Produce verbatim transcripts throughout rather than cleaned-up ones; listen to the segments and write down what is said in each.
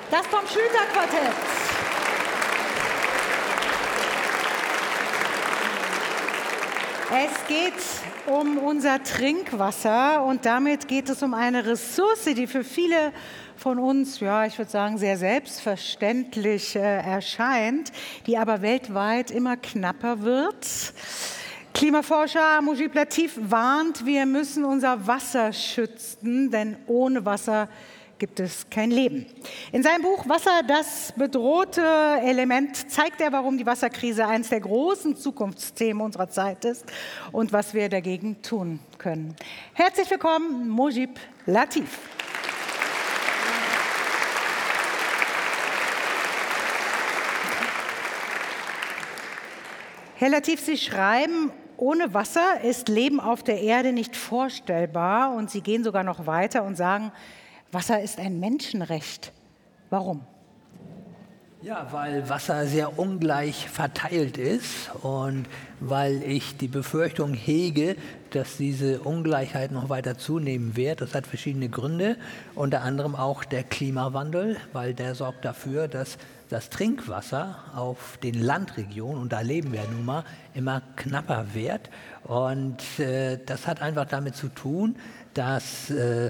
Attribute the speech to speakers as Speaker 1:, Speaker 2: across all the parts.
Speaker 1: Das Tom Schlüter Quartett. Es geht um unser Trinkwasser und damit geht es um eine Ressource, die für viele von uns, ja, ich würde sagen, sehr selbstverständlich äh, erscheint, die aber weltweit immer knapper wird. Klimaforscher Mujib Latif warnt, wir müssen unser Wasser schützen, denn ohne Wasser gibt es kein Leben. In seinem Buch Wasser, das bedrohte Element, zeigt er, warum die Wasserkrise eines der großen Zukunftsthemen unserer Zeit ist und was wir dagegen tun können. Herzlich willkommen, Mujib Latif. Herr Latif, Sie schreiben, ohne Wasser ist Leben auf der Erde nicht vorstellbar. Und Sie gehen sogar noch weiter und sagen, Wasser ist ein Menschenrecht. Warum?
Speaker 2: Ja, weil Wasser sehr ungleich verteilt ist und weil ich die Befürchtung hege, dass diese Ungleichheit noch weiter zunehmen wird. Das hat verschiedene Gründe, unter anderem auch der Klimawandel, weil der sorgt dafür, dass das Trinkwasser auf den Landregionen, und da leben wir nun mal, immer knapper wird. Und äh, das hat einfach damit zu tun, dass äh,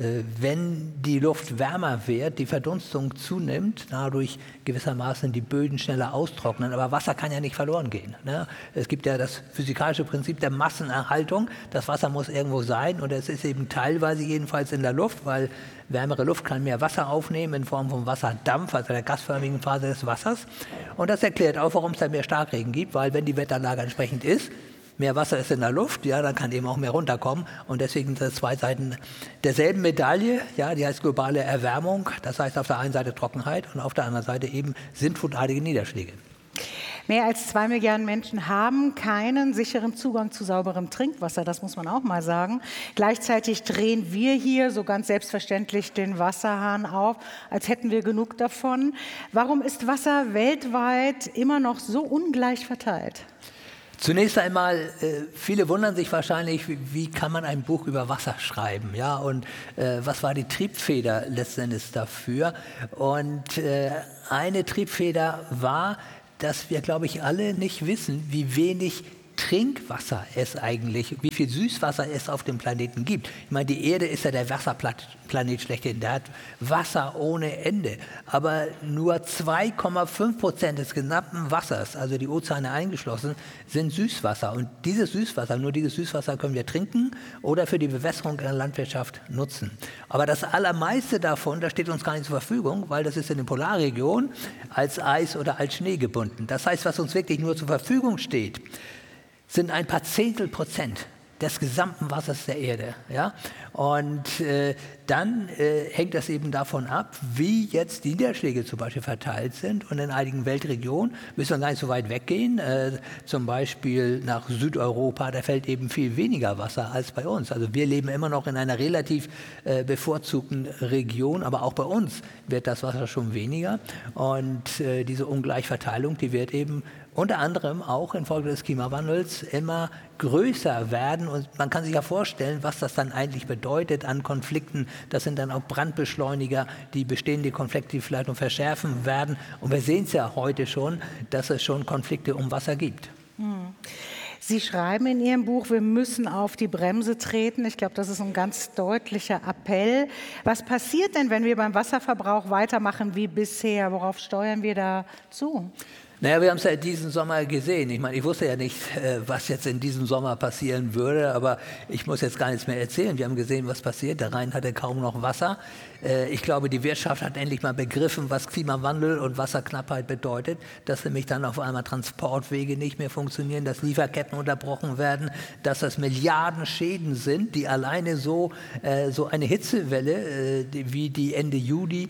Speaker 2: wenn die Luft wärmer wird, die Verdunstung zunimmt, dadurch gewissermaßen die Böden schneller austrocknen. Aber Wasser kann ja nicht verloren gehen. Ne? Es gibt ja das physikalische Prinzip der Massenerhaltung. Das Wasser muss irgendwo sein und es ist eben teilweise jedenfalls in der Luft, weil wärmere Luft kann mehr Wasser aufnehmen in Form von Wasserdampf, also der gasförmigen Phase des Wassers. Und das erklärt auch, warum es da mehr Starkregen gibt, weil wenn die Wetterlage entsprechend ist, mehr Wasser ist in der Luft, ja, dann kann eben auch mehr runterkommen. Und deswegen sind das zwei Seiten derselben Medaille, ja, die heißt globale Erwärmung. Das heißt auf der einen Seite Trockenheit und auf der anderen Seite eben sintflutartige Niederschläge.
Speaker 1: Mehr als zwei Milliarden Menschen haben keinen sicheren Zugang zu sauberem Trinkwasser, das muss man auch mal sagen. Gleichzeitig drehen wir hier so ganz selbstverständlich den Wasserhahn auf, als hätten wir genug davon. Warum ist Wasser weltweit immer noch so ungleich verteilt?
Speaker 2: Zunächst einmal, äh, viele wundern sich wahrscheinlich, wie, wie kann man ein Buch über Wasser schreiben, ja, und äh, was war die Triebfeder letztendlich dafür? Und äh, eine Triebfeder war, dass wir, glaube ich, alle nicht wissen, wie wenig Trinkwasser es eigentlich, wie viel Süßwasser es auf dem Planeten gibt. Ich meine, die Erde ist ja der Wasserplanet schlechthin, der hat Wasser ohne Ende. Aber nur zwei Komma fünf Prozent des gesamten Wassers, also die Ozeane eingeschlossen, sind Süßwasser. Und dieses Süßwasser, nur dieses Süßwasser können wir trinken oder für die Bewässerung in der Landwirtschaft nutzen. Aber das Allermeiste davon, das steht uns gar nicht zur Verfügung, weil das ist in den Polarregionen als Eis oder als Schnee gebunden. Das heißt, was uns wirklich nur zur Verfügung steht, sind ein paar Zehntel Prozent des gesamten Wassers der Erde. Ja? Und äh, dann äh, hängt das eben davon ab, wie jetzt die Niederschläge zum Beispiel verteilt sind. Und in einigen Weltregionen müssen wir gar nicht so weit weggehen. Äh, zum Beispiel nach Südeuropa, da fällt eben viel weniger Wasser als bei uns. Also wir leben immer noch in einer relativ äh, bevorzugten Region, aber auch bei uns wird das Wasser schon weniger. Und äh, diese Ungleichverteilung, die wird eben unter anderem auch infolge des Klimawandels immer größer werden. Und man kann sich ja vorstellen, was das dann eigentlich bedeutet an Konflikten. Das sind dann auch Brandbeschleuniger, die bestehende Konflikte vielleicht noch verschärfen werden. Und wir sehen es ja heute schon, dass es schon Konflikte um Wasser gibt.
Speaker 1: Hm. Sie schreiben in Ihrem Buch, wir müssen auf die Bremse treten. Ich glaube, das ist ein ganz deutlicher Appell. Was passiert denn, wenn wir beim Wasserverbrauch weitermachen wie bisher? Worauf steuern wir da zu?
Speaker 2: Naja, wir haben es ja diesen Sommer gesehen. Ich meine, ich wusste ja nicht, was jetzt in diesem Sommer passieren würde, aber ich muss jetzt gar nichts mehr erzählen. Wir haben gesehen, was passiert. Der Rhein hatte kaum noch Wasser. Ich glaube, die Wirtschaft hat endlich mal begriffen, was Klimawandel und Wasserknappheit bedeutet, dass nämlich dann auf einmal Transportwege nicht mehr funktionieren, dass Lieferketten unterbrochen werden, dass das Milliarden Schäden sind, die alleine so, so eine Hitzewelle wie die Ende Juli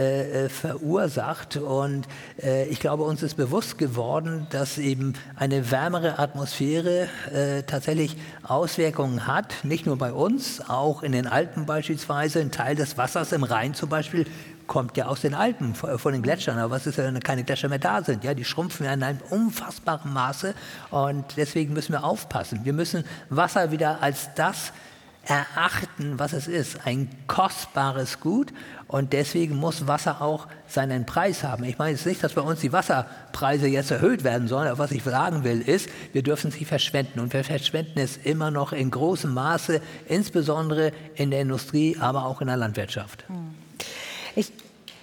Speaker 2: verursacht. Und ich glaube, uns ist bewusst geworden, dass eben eine wärmere Atmosphäre äh, tatsächlich Auswirkungen hat, nicht nur bei uns, auch in den Alpen beispielsweise. Ein Teil des Wassers im Rhein zum Beispiel kommt ja aus den Alpen, von den Gletschern. Aber was ist, wenn keine Gletscher mehr da sind? Ja, die schrumpfen ja in einem unfassbaren Maße und deswegen müssen wir aufpassen. Wir müssen Wasser wieder als das erachten, was es ist, ein kostbares Gut, und deswegen muss Wasser auch seinen Preis haben. Ich meine jetzt nicht, dass bei uns die Wasserpreise jetzt erhöht werden sollen, aber was ich sagen will ist, wir dürfen sie verschwenden, und wir verschwenden es immer noch in großem Maße, insbesondere in der Industrie, aber auch in der Landwirtschaft.
Speaker 1: Ich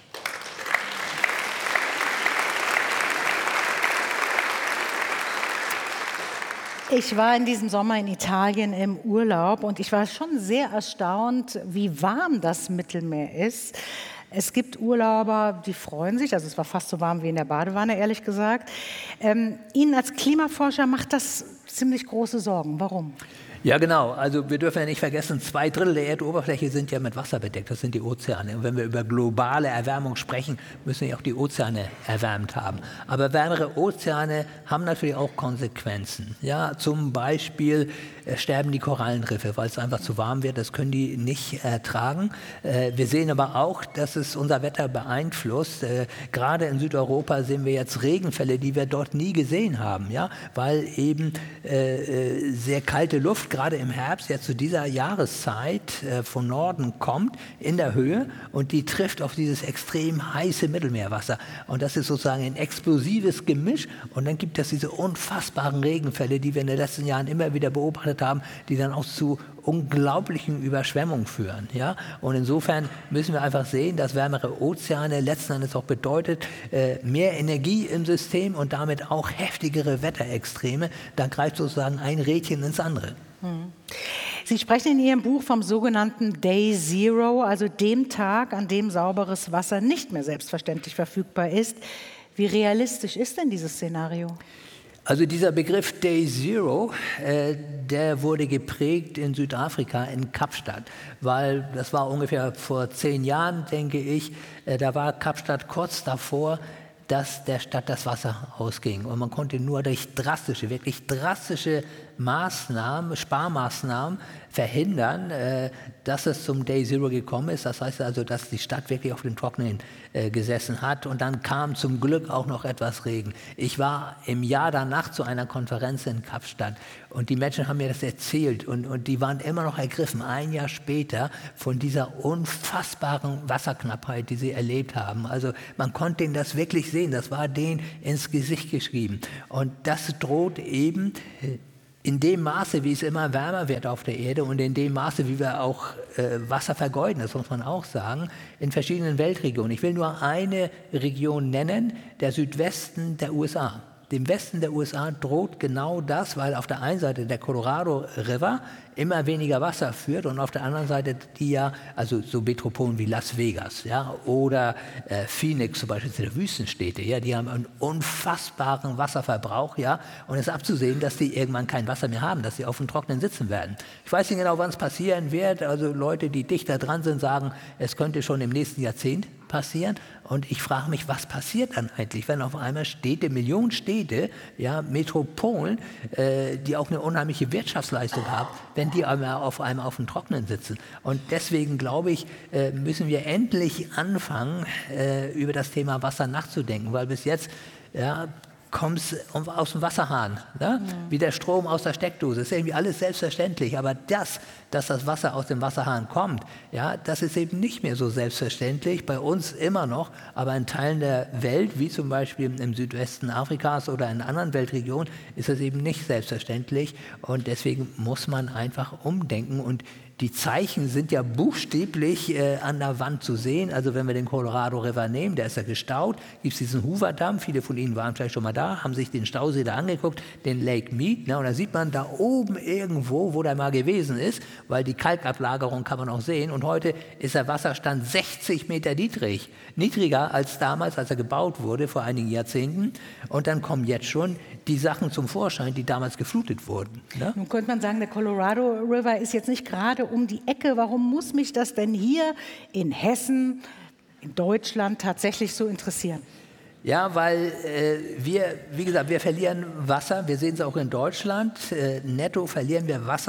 Speaker 1: Ich war in diesem Sommer in Italien im Urlaub und ich war schon sehr erstaunt, wie warm das Mittelmeer ist. Es gibt Urlauber, die freuen sich, also es war fast so warm wie in der Badewanne, ehrlich gesagt. Ähm, Ihnen als Klimaforscher macht das ziemlich große Sorgen. Warum?
Speaker 2: Ja, genau. Also wir dürfen ja nicht vergessen, zwei Drittel der Erdoberfläche sind ja mit Wasser bedeckt. Das sind die Ozeane. Und wenn wir über globale Erwärmung sprechen, müssen ja auch die Ozeane erwärmt haben. Aber wärmere Ozeane haben natürlich auch Konsequenzen. Ja, zum Beispiel äh, sterben die Korallenriffe, weil es einfach zu warm wird. Das können die nicht ertragen. Äh, wir sehen aber auch, dass es unser Wetter beeinflusst. Äh, gerade in Südeuropa sehen wir jetzt Regenfälle, die wir dort nie gesehen haben. Ja, weil eben äh, sehr kalte Luft gerade im Herbst, ja zu dieser Jahreszeit äh, von Norden kommt, in der Höhe, und die trifft auf dieses extrem heiße Mittelmeerwasser. Und das ist sozusagen ein explosives Gemisch, und dann gibt es diese unfassbaren Regenfälle, die wir in den letzten Jahren immer wieder beobachtet haben, die dann auch zu unglaublichen Überschwemmungen führen. Ja? Und insofern müssen wir einfach sehen, dass wärmere Ozeane letzten Endes auch bedeutet, äh, mehr Energie im System und damit auch heftigere Wetterextreme. Da greift sozusagen ein Rädchen ins andere.
Speaker 1: Sie sprechen in Ihrem Buch vom sogenannten Day Zero, also dem Tag, an dem sauberes Wasser nicht mehr selbstverständlich verfügbar ist. Wie realistisch ist denn dieses Szenario?
Speaker 2: Also dieser Begriff Day Zero, äh, der wurde geprägt in Südafrika, in Kapstadt, weil das war ungefähr vor zehn Jahren, denke ich, äh, da war Kapstadt kurz davor, dass der Stadt das Wasser ausging. Und man konnte nur durch drastische, wirklich drastische Maßnahmen, Sparmaßnahmen verhindern, äh, dass es zum Day Zero gekommen ist. Das heißt also, dass die Stadt wirklich auf dem Trockenen äh, gesessen hat. Und dann kam zum Glück auch noch etwas Regen. Ich war im Jahr danach zu einer Konferenz in Kapstadt und die Menschen haben mir das erzählt und, und die waren immer noch ergriffen, ein Jahr später, von dieser unfassbaren Wasserknappheit, die sie erlebt haben. Also man konnte ihnen das wirklich sehen. Das war denen ins Gesicht geschrieben. Und das droht eben in dem Maße, wie es immer wärmer wird auf der Erde und in dem Maße, wie wir auch äh, Wasser vergeuden, das muss man auch sagen, in verschiedenen Weltregionen. Ich will nur eine Region nennen, der Südwesten der U S A. Dem Westen der U S A droht genau das, weil auf der einen Seite der Colorado River immer weniger Wasser führt und auf der anderen Seite die ja, also so Metropolen wie Las Vegas, ja, oder äh, Phoenix zum Beispiel, die Wüstenstädte, ja, die haben einen unfassbaren Wasserverbrauch, ja, und es ist abzusehen, dass die irgendwann kein Wasser mehr haben, dass sie auf dem Trockenen sitzen werden. Ich weiß nicht genau, wann es passieren wird, also Leute, die dichter dran sind, sagen, es könnte schon im nächsten Jahrzehnt passieren. Und ich frage mich, was passiert dann eigentlich, wenn auf einmal Städte, Millionen Städte, ja, Metropolen, äh, die auch eine unheimliche Wirtschaftsleistung haben, wenn die einmal auf einmal auf dem Trockenen sitzen. Und deswegen glaube ich, äh, müssen wir endlich anfangen, äh, über das Thema Wasser nachzudenken, weil bis jetzt, ja, kommt es aus dem Wasserhahn, ne? Ja. Wie der Strom aus der Steckdose. Das ist irgendwie alles selbstverständlich. Aber das, dass das Wasser aus dem Wasserhahn kommt, ja, das ist eben nicht mehr so selbstverständlich. Bei uns immer noch, aber in Teilen der Welt, wie zum Beispiel im Südwesten Afrikas oder in anderen Weltregionen, ist das eben nicht selbstverständlich. Und deswegen muss man einfach umdenken. Und die Zeichen sind ja buchstäblich äh, an der Wand zu sehen. Also wenn wir den Colorado River nehmen, der ist ja gestaut, gibt es diesen Hoover-Damm. Viele von Ihnen waren vielleicht schon mal da, haben sich den Stausee da angeguckt, den Lake Mead. Ne, und da sieht man da oben irgendwo, wo der mal gewesen ist, weil die Kalkablagerung kann man auch sehen. Und heute ist der Wasserstand sechzig Meter niedrig, niedriger als damals, als er gebaut wurde, vor einigen Jahrzehnten. Und dann kommen jetzt schon die Sachen zum Vorschein, die damals geflutet wurden. Ne?
Speaker 1: Nun könnte man sagen, der Colorado River ist jetzt nicht gerade um die Ecke. Warum muss mich das denn hier in Hessen, in Deutschland tatsächlich so interessieren?
Speaker 2: Ja, weil äh, wir, wie gesagt, wir verlieren Wasser. Wir sehen es auch in Deutschland. Äh, netto verlieren wir Wasser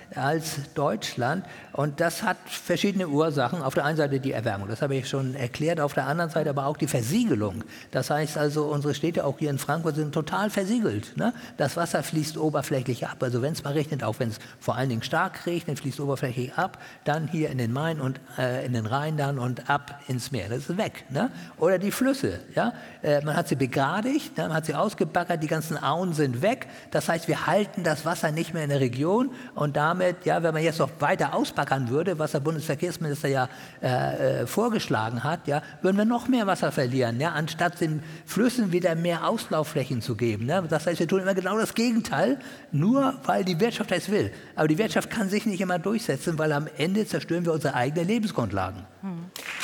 Speaker 2: als Deutschland. Und das hat verschiedene Ursachen. Auf der einen Seite die Erwärmung, das habe ich schon erklärt. Auf der anderen Seite aber auch die Versiegelung. Das heißt also, unsere Städte, auch hier in Frankfurt, sind total versiegelt. Ne? Das Wasser fließt oberflächlich ab. Also wenn es mal regnet, auch wenn es vor allen Dingen stark regnet, fließt oberflächlich ab. Dann hier in den Main und äh, in den Rhein dann und ab ins Meer. Das ist weg. Ne? Oder die Flüsse. Ja? Äh, man hat sie begradigt, ne? Man hat sie ausgebaggert, die ganzen Auen sind weg. Das heißt, wir halten das Wasser nicht mehr in der Region. Und damit, ja, wenn man jetzt noch weiter ausbaggern würde, was der Bundesverkehrsminister ja äh, vorgeschlagen hat, ja, würden wir noch mehr Wasser verlieren, ja, anstatt den Flüssen wieder mehr Auslaufflächen zu geben. Ne? Das heißt, wir tun immer genau das Gegenteil, nur weil die Wirtschaft es will. Aber die Wirtschaft kann sich nicht immer durchsetzen, weil am Ende zerstören wir unsere eigenen Lebensgrundlagen. Hm.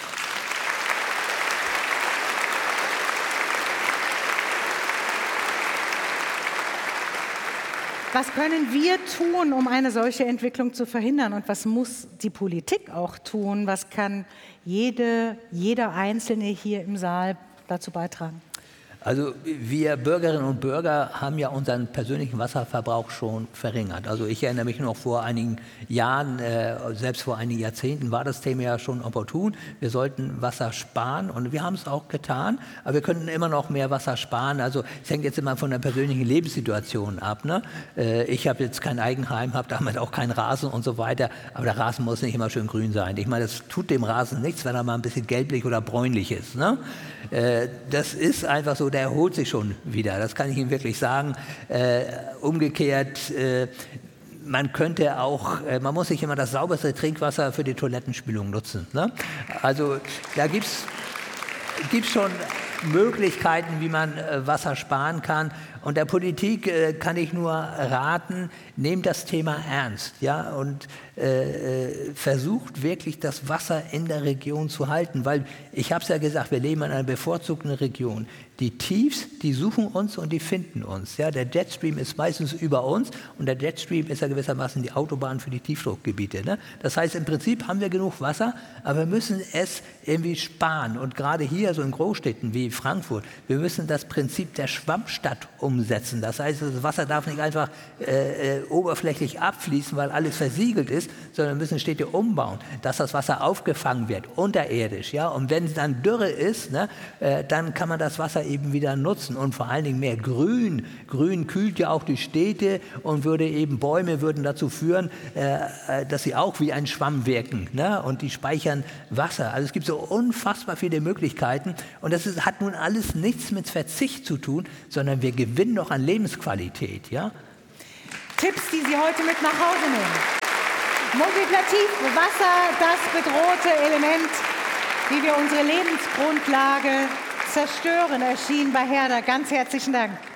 Speaker 1: Was können wir tun, um eine solche Entwicklung zu verhindern? Und was muss die Politik auch tun? Was kann jede, jeder Einzelne hier im Saal dazu beitragen?
Speaker 2: Also wir Bürgerinnen und Bürger haben ja unseren persönlichen Wasserverbrauch schon verringert. Also ich erinnere mich noch vor einigen Jahren, äh, selbst vor einigen Jahrzehnten war das Thema ja schon opportun. Wir sollten Wasser sparen und wir haben es auch getan, aber wir könnten immer noch mehr Wasser sparen. Also es hängt jetzt immer von der persönlichen Lebenssituation ab. Ne? Äh, ich habe jetzt kein Eigenheim, habe damit auch keinen Rasen und so weiter, aber der Rasen muss nicht immer schön grün sein. Ich meine, das tut dem Rasen nichts, wenn er mal ein bisschen gelblich oder bräunlich ist. Ne? Äh, das ist einfach so, der erholt sich schon wieder, das kann ich Ihnen wirklich sagen. Äh, umgekehrt, äh, man könnte auch, äh, man muss nicht immer das sauberste Trinkwasser für die Toilettenspülung nutzen. Ne? Also da gibt es schon Möglichkeiten, wie man äh, Wasser sparen kann. Und der Politik äh, kann ich nur raten, nehmt das Thema ernst, ja, und äh, äh, versucht wirklich das Wasser in der Region zu halten, weil ich habe es ja gesagt, wir leben in einer bevorzugten Region. Die Tiefs, die suchen uns und die finden uns. Ja, der Jetstream ist meistens über uns und der Jetstream ist ja gewissermaßen die Autobahn für die Tiefdruckgebiete. Ne? Das heißt, im Prinzip haben wir genug Wasser, aber wir müssen es irgendwie sparen. Und gerade hier, so in Großstädten wie Frankfurt, wir müssen das Prinzip der Schwammstadt umsetzen. Das heißt, das Wasser darf nicht einfach äh, äh, oberflächlich abfließen, weil alles versiegelt ist, sondern wir müssen Städte umbauen, dass das Wasser aufgefangen wird, unterirdisch. Ja? Und wenn es dann Dürre ist, ne, äh, dann kann man das Wasser eben wieder nutzen und vor allen Dingen mehr Grün. Grün kühlt ja auch die Städte und würde eben, Bäume würden dazu führen, äh, dass sie auch wie ein Schwamm wirken, ne? Und die speichern Wasser. Also es gibt so unfassbar viele Möglichkeiten und das ist, hat nun alles nichts mit Verzicht zu tun, sondern wir gewinnen noch an Lebensqualität. Ja?
Speaker 1: Tipps, die Sie heute mit nach Hause nehmen. Multiplativ, Wasser, das bedrohte Element, wie wir unsere Lebensgrundlage zerstören, erschien bei Herder. Ganz herzlichen Dank.